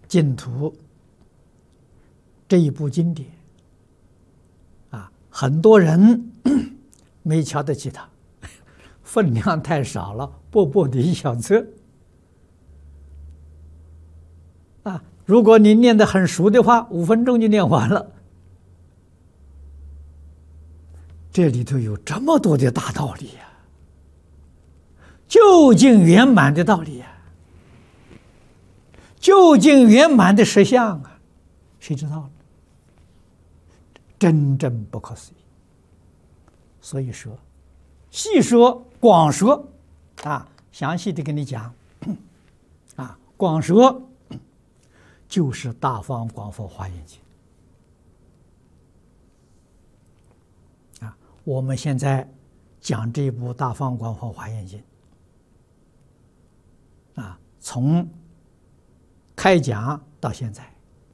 净土这一部经典很多人没瞧得起它，分量太少了，薄薄的一小册如果你念得很熟的话，5分钟就念完了。这里头有这么多的大道理究竟圆满的道理究竟圆满的实相谁知道呢？真正不可思议。所以说，细说广说详细的跟你讲广说就是《大方广佛华严经》我们现在讲这部《大方广佛华严经》从开讲到现在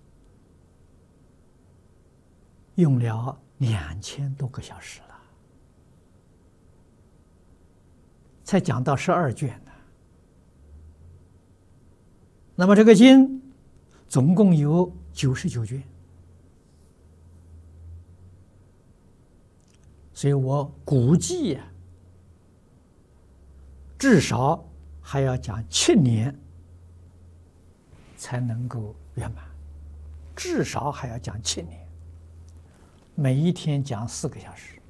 用了2000多个小时了，才讲到12卷呢。那么这个经总共有99卷，所以我估计至少还要讲7年才能够圆满，至少还要讲7年，每一天讲4个小时。